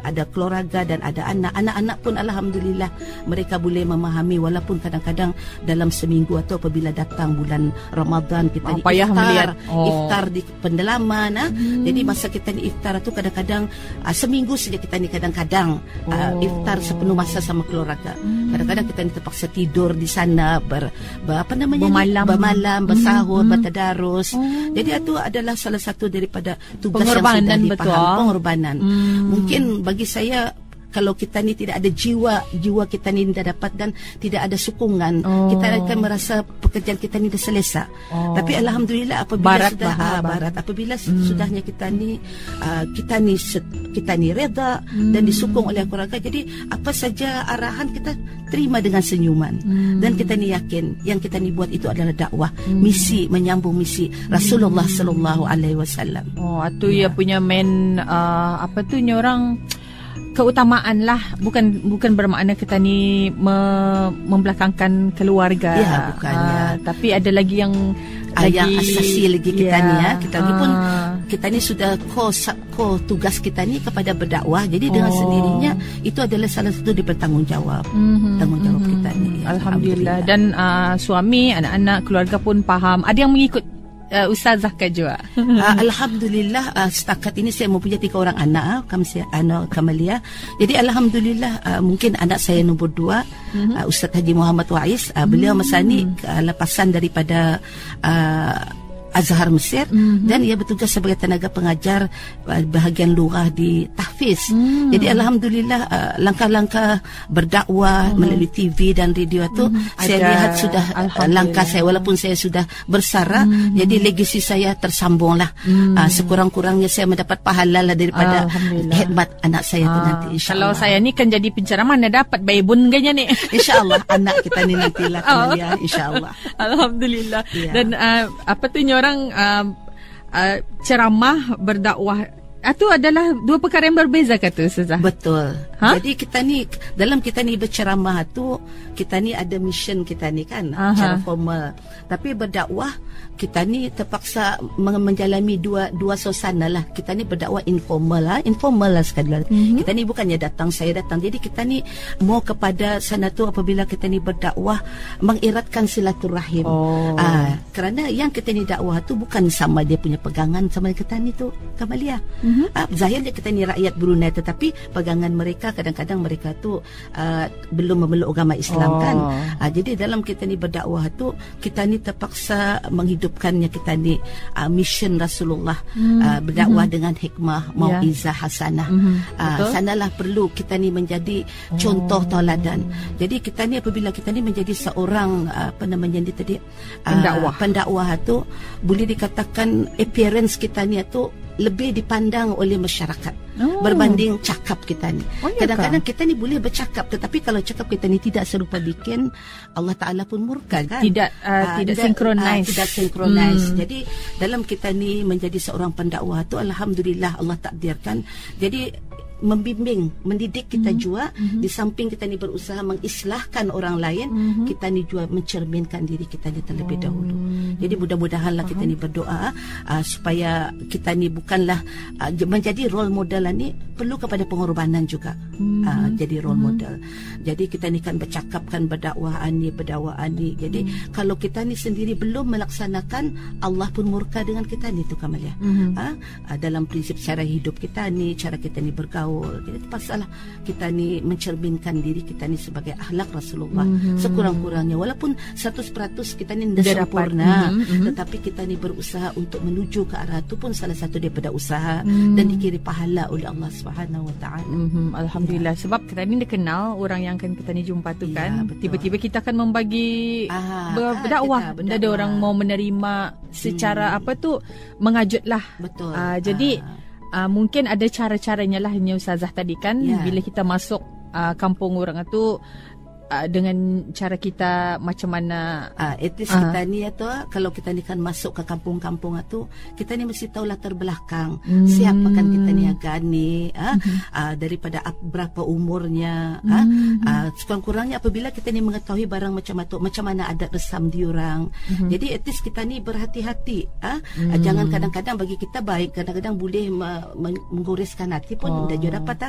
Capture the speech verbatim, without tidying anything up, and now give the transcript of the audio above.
ada keluarga dan ada anak. Anak-anak pun alhamdulillah mereka boleh memahami, walaupun kadang-kadang dalam seminggu atau apabila datang bulan Ramadan kita oh, ni iftar, oh. iftar di pendalaman. Ha? Hmm. Jadi masa kita ni iftar tu kadang-kadang uh, seminggu saja kita ni kadang-kadang uh, oh. iftar sepenuh masa sama keluarga. Hmm. Kadang-kadang kita ni terpaksa tidur di sana ber, ber apa namanya bermalam, ni? bermalam bersahur, hmm. bertadarus. Oh. Jadi itu adalah salah satu daripada tugas pengorbanan, yang sudah dipaham, betul. pengorbanan. Hmm. Mungkin bagi saya, kalau kita ni tidak ada jiwa, jiwa kita ni tidak dapat dan tidak ada sokongan, oh. kita akan merasa pekerjaan kita ni dah selesai. Oh. Tapi alhamdulillah apabila barat sudah bah, ah, barat, apabila hmm. sudahnya kita ni uh, kita ni kita ni reda hmm. dan disokong oleh keluarga, jadi apa saja arahan kita terima dengan senyuman. Hmm. Dan kita ni yakin yang kita ni buat itu adalah dakwah, hmm. misi, menyambung misi Rasulullah hmm. sallallahu alaihi wasallam. Oh, itu ya. ya punya main uh, apa tu ni orang keutamaan lah, bukan bukan bermakna kita ni me, membelakangkan keluarga. Ya, bukan. Uh, ya. Tapi ada lagi yang uh, lagi yang asasi lagi kita ya. ni ya. Kita uh. pun kita ni sudah ko ko tugas kita ni kepada berdakwah. Jadi dengan oh. sendirinya itu adalah salah satu di bertanggungjawab. Mm-hmm. Tanggungjawab mm-hmm. kita ni. Ya. Alhamdulillah. Dan uh, suami, anak-anak, keluarga pun faham. Ada yang mengikut Uh, Ustazah Kak juga. uh, Alhamdulillah uh, setakat ini saya mempunyai tiga orang anak, Kamsia, anak Kamalia. Jadi alhamdulillah uh, mungkin anak saya nombor dua, mm-hmm. uh, Ustaz Haji Muhammad Waiz. Uh, beliau mm-hmm. masa ni uh, lepasan daripada uh, Azhar Mesir, mm-hmm. dan ia bertugas sebagai tenaga pengajar uh, bahagian lurah di tahfiz. Mm-hmm. Jadi alhamdulillah uh, langkah-langkah berdakwah mm-hmm. melalui T V dan radio itu mm-hmm. saya Ada, lihat sudah uh, langkah saya, walaupun saya sudah bersara, mm-hmm. jadi legasi saya tersambunglah. Mm-hmm. Uh, sekurang-kurangnya saya mendapat pahala lah daripada khidmat anak saya tu ah, nanti, insyaAllah. Kalau saya ni kan jadi penceramah, mana dapat baibun ganya ni. InsyaAllah anak kita ni nantilah Kamalia, oh. insyaAllah. Alhamdulillah. Yeah. Dan uh, apa tu orang Uh, uh, ceramah, berdakwah itu adalah dua perkara yang berbeza kata Ustazah. Betul. Ha? Jadi kita ni dalam kita ni berceramah tu, kita ni ada mission kita ni kan, Aha. cara formal. Tapi berdakwah kita ni terpaksa menjalani dua dua suasana lah. Kita ni berdakwah informal lah, informal lah sekali lagi. Mm-hmm. Kita ni bukannya datang saya datang. Jadi kita ni mau kepada sana tu apabila kita ni berdakwah mengeratkan silaturahim. Oh. Ah, kerana yang kita ni dakwah tu bukan sama dia punya pegangan sama kita ni tu Kamalia. Mm-hmm. Ah, zahirnya kita ni rakyat Brunei, tetapi pegangan mereka kadang-kadang mereka tu uh, belum memeluk agama Islam. Oh. Kan. Ah, jadi dalam kita ni berdakwah tu kita ni terpaksa menghidupkannya kita ni uh, mission Rasulullah, mm. uh, berdakwah mm-hmm. dengan hikmah, mauizah yeah. hasanah. Mm-hmm. Uh, sanalah perlu kita ni menjadi oh. contoh tauladan. Jadi kita ni apabila kita ni menjadi seorang uh, apa namanya ni tadi uh, pendakwah pendakwah tu boleh dikatakan appearance kita ni tu lebih dipandang oleh masyarakat oh. berbanding cakap kita ni. Oh, kadang-kadang kita ni boleh bercakap, tetapi kalau cakap kita ni tidak serupa bikin, Allah Ta'ala pun murka kan. Tidak uh, uh, tidak synchronize. Uh, tidak synchronize. Hmm. Jadi dalam kita ni menjadi seorang pendakwah tu alhamdulillah Allah takdirkan. Jadi membimbing, mendidik kita mm-hmm. juga. Mm-hmm. Di samping kita ni berusaha mengislahkan orang lain, mm-hmm. kita ni juga mencerminkan diri kita ni terlebih oh. dahulu. Jadi mudah-mudahanlah uh-huh. kita ni berdoa uh, supaya kita ni bukanlah uh, menjadi role model ni, perlu kepada pengorbanan juga. Mm-hmm. uh, jadi role mm-hmm. model. Jadi kita ni kan bercakapkan berdakwah ni, berdakwah ni. Jadi mm-hmm. kalau kita ni sendiri belum melaksanakan, Allah pun murka dengan kita ni tu Kamalia. Mm-hmm. uh, uh, dalam prinsip cara hidup kita ni, cara kita ni bergaul. Jadi terpaksalah kita ni mencerminkan diri kita ni sebagai akhlak Rasulullah. Mm-hmm. Sekurang-kurangnya walaupun seratus peratus kita ni tidak sempurna, mm-hmm. tetapi kita ni berusaha untuk menuju ke arah itu pun salah satu daripada usaha mm-hmm. dan dikiri pahala oleh Allah Subhanahu Wa Taala. Mm-hmm. Alhamdulillah. Ya. Sebab kita ni dah kenal orang yang akan kita ni jumpa tu kan. Ya, tiba-tiba kita akan membagi ah, berdakwah. Ah, ada orang mau menerima secara hmm. apa tu mengajutlah. Betul. Ah, jadi ah. Uh, mungkin ada cara-caranya lah ni Ustazah tadi kan, yeah. bila kita masuk uh, kampung orang tu uh, dengan cara kita macam mana uh, at least uh. kita ni atau kalau kita ni kan masuk ke kampung-kampung tu, kita ni mesti tahu latar belakang hmm. siapa kan kita ni agani, uh, hmm. uh, daripada berapa umurnya, hmm. uh, uh, sekurang-kurangnya apabila kita ni mengetahui barang macam itu, macam mana adat resam diorang. Hmm. Jadi at least kita ni berhati-hati, uh, hmm. uh, jangan kadang-kadang bagi kita baik, kadang-kadang boleh me- menggoreskan hati pun oh. dah dapat